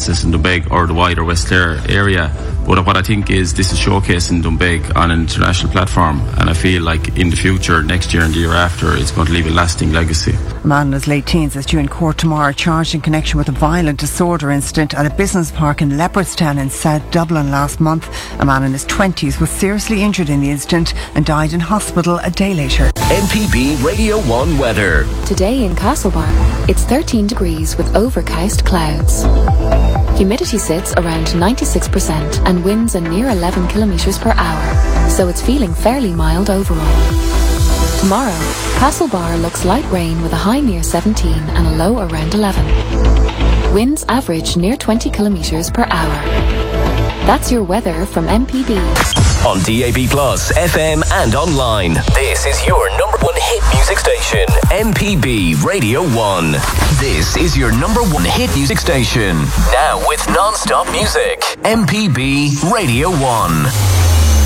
businesses in Doonbeg or the wider West Clare area. But what I think is this is showcasing Doonbeg on an international platform, and I feel like in the future, next year and the year after, it's going to leave a lasting legacy. A man in his late teens is due in court tomorrow, charged in connection with a violent disorder incident at a business park in Leopardstown in South Dublin last month. A man in his 20s was seriously injured in the incident and died in hospital a day later. MPB Radio 1 weather. Today in Castlebar, it's 13 degrees with overcast clouds. Humidity sits around 96% and winds are near 11 kilometres per hour, so it's feeling fairly mild overall. Tomorrow, Castlebar looks light rain with a high near 17 and a low around 11. Winds average near 20 kilometres per hour. That's your weather from MPB. On DAB+, FM and online. This is your number one hit music station, MPB Radio 1. This is your number one hit music station. Now with non-stop music, MPB Radio 1.